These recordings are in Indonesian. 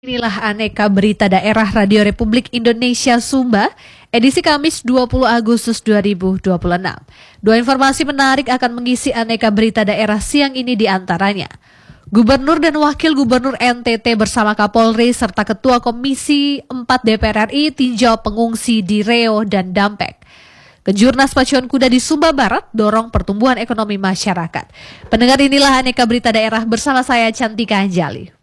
Inilah aneka berita daerah Radio Republik Indonesia Sumba, edisi Kamis 20 Agustus 2026. Dua informasi menarik akan mengisi aneka berita daerah siang ini diantaranya. Gubernur dan Wakil Gubernur NTT bersama Kapolri serta Ketua Komisi 4 DPR RI tinjau pengungsi di Reo dan Dampek. Kejurnas Pacuan Kuda di Sumba Barat dorong pertumbuhan ekonomi masyarakat. Pendengar, inilah aneka berita daerah bersama saya Cantika Anjali.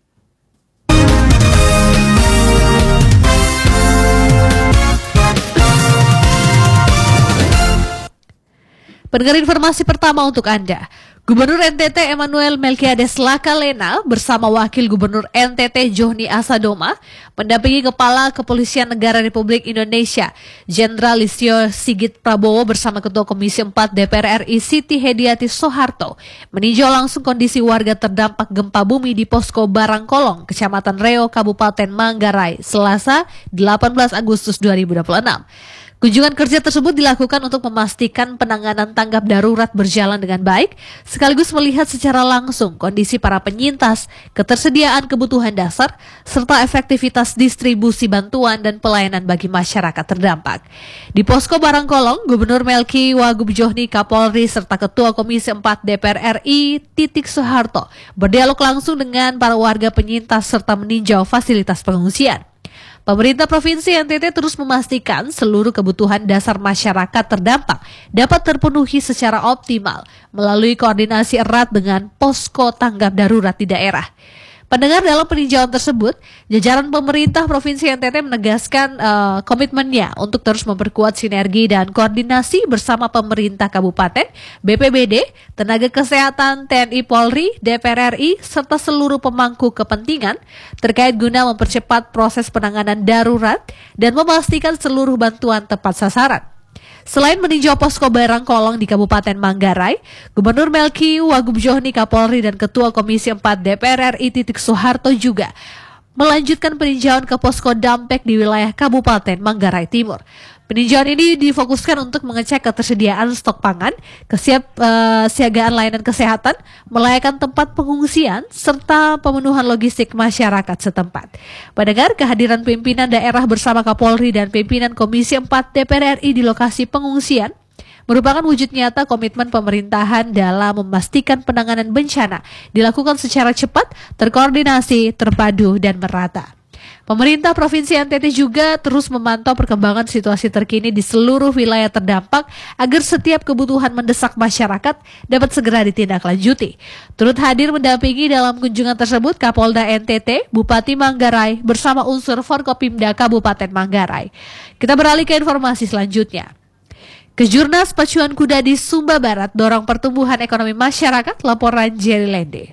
Pendengar, informasi pertama untuk Anda. Gubernur NTT Emmanuel Melkiades Lakalena bersama Wakil Gubernur NTT Johni Asadoma mendampingi Kepala Kepolisian Negara Republik Indonesia Jenderal Listio Sigit Prabowo bersama Ketua Komisi 4 DPR RI Siti Hediati Soeharto meninjau langsung kondisi warga terdampak gempa bumi di Posko Barangkolong, Kecamatan Reo, Kabupaten Manggarai, Selasa 18 Agustus 2026. Kunjungan kerja tersebut dilakukan untuk memastikan penanganan tanggap darurat berjalan dengan baik, sekaligus melihat secara langsung kondisi para penyintas, ketersediaan kebutuhan dasar, serta efektivitas distribusi bantuan dan pelayanan bagi masyarakat terdampak. Di Posko Barangkolong, Gubernur Melki Wagub Johni, Kapolri, serta Ketua Komisi 4 DPR RI Titik Soeharto berdialog langsung dengan para warga penyintas serta meninjau fasilitas pengungsian. Pemerintah Provinsi NTT terus memastikan seluruh kebutuhan dasar masyarakat terdampak dapat terpenuhi secara optimal melalui koordinasi erat dengan posko tanggap darurat di daerah. Pendengar, dalam peninjauan tersebut, jajaran pemerintah Provinsi NTT menegaskan komitmennya untuk terus memperkuat sinergi dan koordinasi bersama pemerintah kabupaten, BPBD, tenaga kesehatan, TNI Polri, DPR RI, serta seluruh pemangku kepentingan terkait guna mempercepat proses penanganan darurat dan memastikan seluruh bantuan tepat sasaran. Selain meninjau Posko Barangkolong di Kabupaten Manggarai, Gubernur Melki Wagub Johni, Kapolri, dan Ketua Komisi 4 DPR RI Titik Soeharto juga melanjutkan peninjauan ke Posko Dampek di wilayah Kabupaten Manggarai Timur. Peninjauan ini difokuskan untuk mengecek ketersediaan stok pangan, kesiapsiagaan layanan kesehatan, melayakkan tempat pengungsian, serta pemenuhan logistik masyarakat setempat. Pendengar, kehadiran pimpinan daerah bersama Kapolri dan pimpinan Komisi 4 DPR RI di lokasi pengungsian merupakan wujud nyata komitmen pemerintahan dalam memastikan penanganan bencana dilakukan secara cepat, terkoordinasi, terpadu, dan merata. Pemerintah Provinsi NTT juga terus memantau perkembangan situasi terkini di seluruh wilayah terdampak agar setiap kebutuhan mendesak masyarakat dapat segera ditindaklanjuti. Turut hadir mendampingi dalam kunjungan tersebut Kapolda NTT, Bupati Manggarai bersama unsur Forkopimda Kabupaten Manggarai. Kita beralih ke informasi selanjutnya. Kejurnas Pacuan Kuda di Sumba Barat dorong pertumbuhan ekonomi masyarakat, laporan Jerry Lende.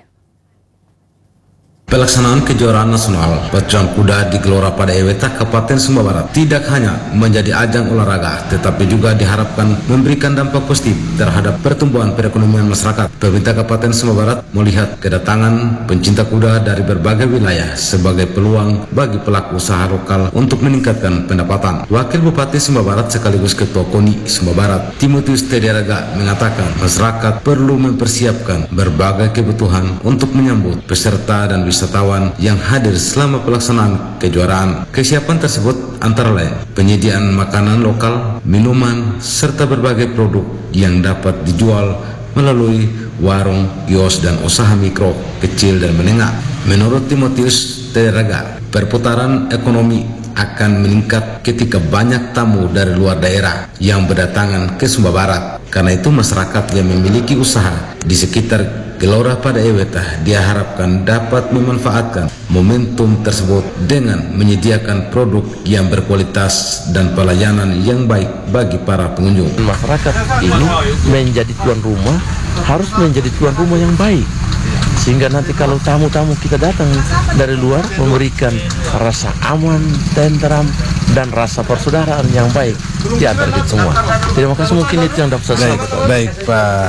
Pelaksanaan kejuaraan nasional pacuan kuda di Gelora pada Eweta Kabupaten Sumba Barat tidak hanya menjadi ajang olahraga, tetapi juga diharapkan memberikan dampak positif terhadap pertumbuhan perekonomian masyarakat. Pemerintah Kabupaten Sumba Barat melihat kedatangan pencinta kuda dari berbagai wilayah sebagai peluang bagi pelaku usaha lokal untuk meningkatkan pendapatan. Wakil Bupati Sumba Barat sekaligus Ketua KONI Sumba Barat, Timotius Tediaraga, mengatakan masyarakat perlu mempersiapkan berbagai kebutuhan untuk menyambut peserta dan wisatawan yang hadir selama pelaksanaan kejuaraan. Kesiapan tersebut antara lain penyediaan makanan lokal, minuman, serta berbagai produk yang dapat dijual melalui warung, kios, dan usaha mikro, kecil, dan menengah. Menurut Timotius Tediaraga, perputaran ekonomi akan meningkat ketika banyak tamu dari luar daerah yang berdatangan ke Sumba Barat. Karena itu masyarakat yang memiliki usaha di sekitar Gelora pada Eweta diharapkan dapat memanfaatkan momentum tersebut dengan menyediakan produk yang berkualitas dan pelayanan yang baik bagi para pengunjung. Masyarakat ini menjadi tuan rumah, harus menjadi tuan rumah yang baik, sehingga nanti kalau tamu-tamu kita datang dari luar memberikan rasa aman, tenteram, dan rasa persaudaraan yang baik di antara kita semua. Terima kasih, mungkin itu yang dapat saya sampaikan. Baik Pak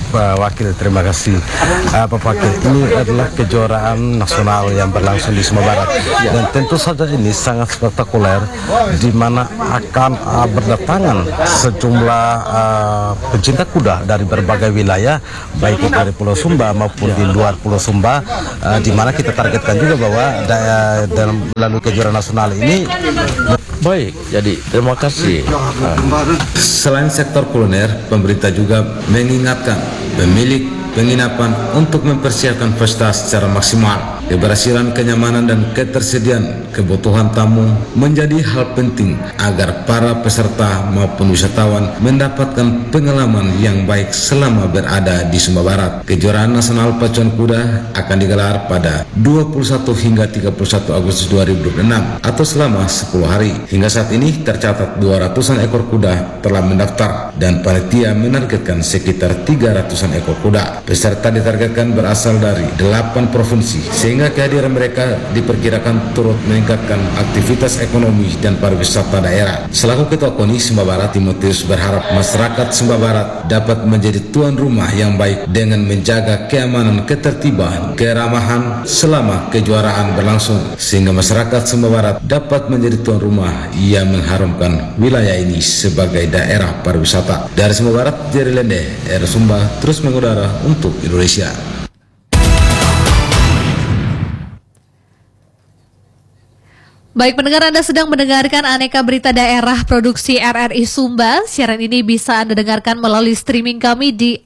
Pak Wakil, terima kasih. Pak Wakil, ini adalah kejuaraan nasional yang berlangsung di Sumatera Barat. Dan tentu saja ini sangat spektakuler, di mana akan berdatangan sejumlah pencinta kuda dari berbagai wilayah, baik itu dari Pulau Sumba maupun di luar Pulau Sumba, di mana kita targetkan juga bahwa dalam melalui kejuaraan nasional ini. Baik, jadi terima kasih. Selain sektor kuliner, pemerintah juga mengingatkan pemilik penginapan untuk mempersiapkan pesta secara maksimal. Keberhasilan, kenyamanan, dan ketersediaan kebutuhan tamu menjadi hal penting agar para peserta maupun wisatawan mendapatkan pengalaman yang baik selama berada di Sumba Barat. Kejuaraan Nasional Pacuan Kuda akan digelar pada 21 hingga 31 Agustus 2026 atau selama 10 hari. Hingga saat ini tercatat 200-an ekor kuda telah mendaftar dan panitia menargetkan sekitar 300-an ekor kuda. Peserta ditargetkan berasal dari 8 provinsi, sehingga kehadiran mereka diperkirakan turut meningkatkan aktivitas ekonomi dan pariwisata daerah. Selaku Ketua KONI Sumba Barat, Timotius berharap masyarakat Sumba Barat dapat menjadi tuan rumah yang baik dengan menjaga keamanan, ketertiban, keramahan selama kejuaraan berlangsung, sehingga masyarakat Sumba Barat dapat menjadi tuan rumah yang mengharumkan wilayah ini sebagai daerah pariwisata. Dari Sumba Barat, Jerry Lende, Air Sumba terus mengudara untuk Indonesia. Baik pendengar, Anda sedang mendengarkan Aneka Berita Daerah Produksi RRI Sumba. Siaran ini bisa Anda dengarkan melalui streaming kami di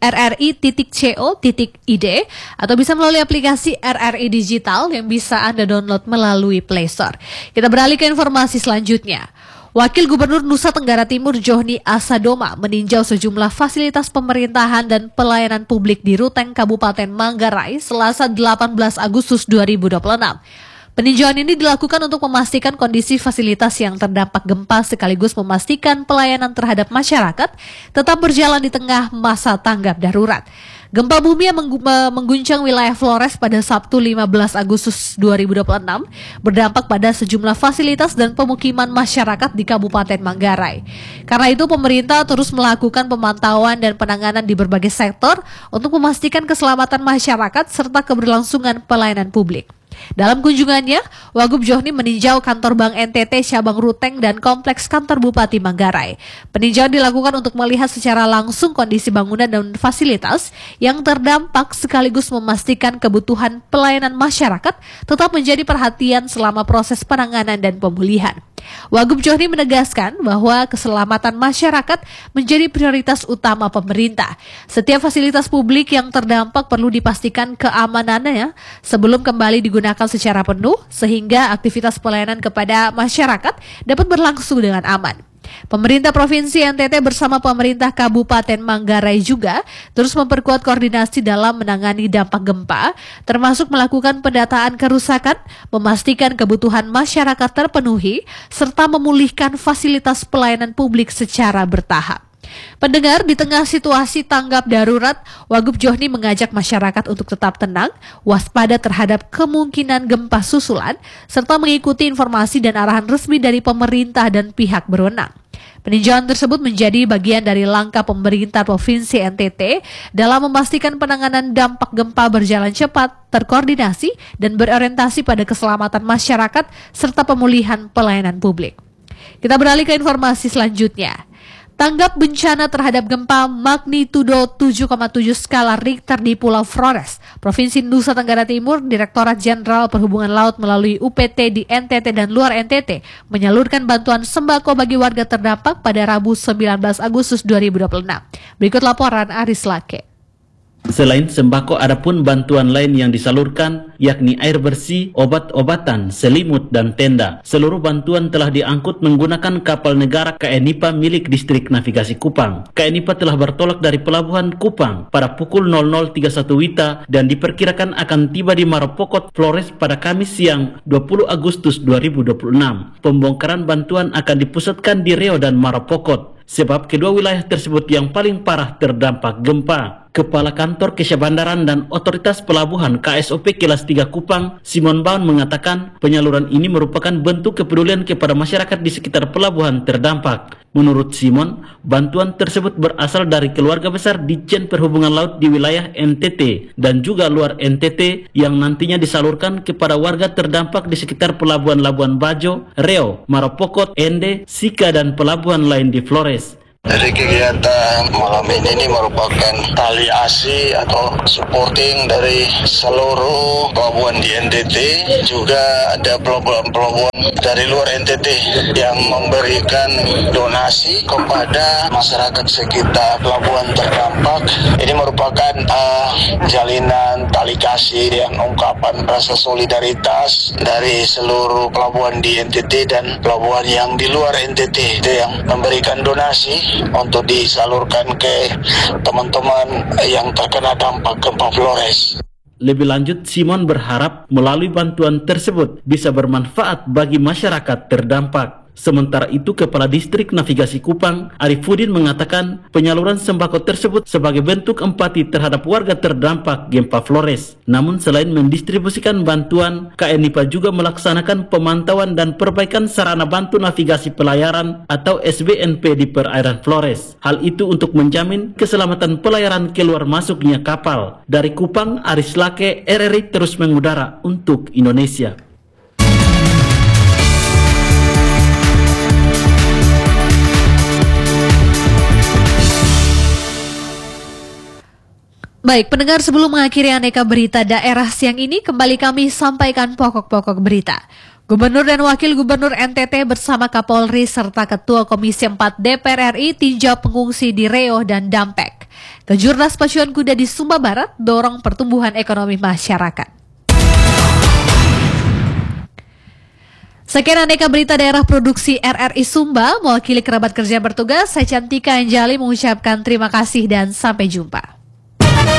rri.co.id atau bisa melalui aplikasi RRI Digital yang bisa Anda download melalui Play Store. Kita beralih ke informasi selanjutnya. Wakil Gubernur Nusa Tenggara Timur Johni Asadoma meninjau sejumlah fasilitas pemerintahan dan pelayanan publik di Ruteng, Kabupaten Manggarai, Selasa 18 Agustus 2026. Peninjauan ini dilakukan untuk memastikan kondisi fasilitas yang terdampak gempa sekaligus memastikan pelayanan terhadap masyarakat tetap berjalan di tengah masa tanggap darurat. Gempa bumi yang mengguncang wilayah Flores pada Sabtu 15 Agustus 2026 berdampak pada sejumlah fasilitas dan pemukiman masyarakat di Kabupaten Manggarai. Karena itu pemerintah terus melakukan pemantauan dan penanganan di berbagai sektor untuk memastikan keselamatan masyarakat serta keberlangsungan pelayanan publik. Dalam kunjungannya, Wagub Johni meninjau kantor Bank NTT cabang Ruteng dan kompleks kantor Bupati Manggarai. Peninjauan dilakukan untuk melihat secara langsung kondisi bangunan dan fasilitas yang terdampak sekaligus memastikan kebutuhan pelayanan masyarakat tetap menjadi perhatian selama proses penanganan dan pemulihan. Wagub Johni menegaskan bahwa keselamatan masyarakat menjadi prioritas utama pemerintah. Setiap fasilitas publik yang terdampak perlu dipastikan keamanannya sebelum kembali digunakan secara penuh sehingga aktivitas pelayanan kepada masyarakat dapat berlangsung dengan aman. Pemerintah Provinsi NTT bersama pemerintah Kabupaten Manggarai juga terus memperkuat koordinasi dalam menangani dampak gempa, termasuk melakukan pendataan kerusakan, memastikan kebutuhan masyarakat terpenuhi, serta memulihkan fasilitas pelayanan publik secara bertahap. Pendengar, di tengah situasi tanggap darurat, Wagub Johni mengajak masyarakat untuk tetap tenang, waspada terhadap kemungkinan gempa susulan, serta mengikuti informasi dan arahan resmi dari pemerintah dan pihak berwenang. Peninjauan tersebut menjadi bagian dari langkah pemerintah Provinsi NTT dalam memastikan penanganan dampak gempa berjalan cepat, terkoordinasi, dan berorientasi pada keselamatan masyarakat serta pemulihan pelayanan publik. Kita beralih ke informasi selanjutnya. Tanggap bencana terhadap gempa magnitudo 7,7 skala Richter di Pulau Flores, Provinsi Nusa Tenggara Timur. Direktorat Jenderal Perhubungan Laut melalui UPT di NTT dan luar NTT menyalurkan bantuan sembako bagi warga terdampak pada Rabu 19 Agustus 2026. Berikut laporan Aris Lake. Selain sembako, ada pun bantuan lain yang disalurkan, yakni air bersih, obat-obatan, selimut, dan tenda. Seluruh bantuan telah diangkut menggunakan kapal negara KNIPA milik Distrik Navigasi Kupang. KNIPA telah bertolak dari Pelabuhan Kupang pada pukul 00.31 WITA dan diperkirakan akan tiba di Maropokot, Flores pada Kamis siang 20 Agustus 2026. Pembongkaran bantuan akan dipusatkan di Riau dan Maropokot, sebab kedua wilayah tersebut yang paling parah terdampak gempa. Kepala Kantor Kesha Bandaran dan Otoritas Pelabuhan KSOP Kelas 3 Kupang, Simon Baun mengatakan penyaluran ini merupakan bentuk kepedulian kepada masyarakat di sekitar pelabuhan terdampak. Menurut Simon, bantuan tersebut berasal dari keluarga besar Ditjen Perhubungan Laut di wilayah NTT dan juga luar NTT yang nantinya disalurkan kepada warga terdampak di sekitar pelabuhan-Labuan Bajo, Reo, Maropokot, Ende, Sika, dan pelabuhan lain di Flores. Dari kegiatan malam ini merupakan tali asi atau supporting dari seluruh pelabuhan di NTT. Juga ada pelabuhan-pelabuhan dari luar NTT yang memberikan donasi kepada masyarakat sekitar pelabuhan terdampak. Ini merupakan jalinan tali kasih dan ungkapan rasa solidaritas dari seluruh pelabuhan di NTT dan pelabuhan yang di luar NTT itu yang memberikan donasi untuk disalurkan ke teman-teman yang terkena dampak gempa Flores. Lebih lanjut, Simon berharap melalui bantuan tersebut bisa bermanfaat bagi masyarakat terdampak. Sementara itu, Kepala Distrik Navigasi Kupang, Arifudin, mengatakan penyaluran sembako tersebut sebagai bentuk empati terhadap warga terdampak gempa Flores. Namun selain mendistribusikan bantuan, KNIPA juga melaksanakan pemantauan dan perbaikan sarana bantu navigasi pelayaran atau SBNP di perairan Flores. Hal itu untuk menjamin keselamatan pelayaran keluar masuknya kapal. Dari Kupang, Aris Lake, RRI terus mengudara untuk Indonesia. Baik, pendengar, sebelum mengakhiri aneka berita daerah siang ini, kembali kami sampaikan pokok-pokok berita. Gubernur dan Wakil Gubernur NTT bersama Kapolri serta Ketua Komisi 4 DPR RI tinjau pengungsi di Reo dan Dampek. Kejurnas Pacuan Kuda di Sumba Barat dorong pertumbuhan ekonomi masyarakat. Sekian aneka berita daerah produksi RRI Sumba. Mewakili kerabat kerja bertugas, saya Cantika Anjali mengucapkan terima kasih dan sampai jumpa.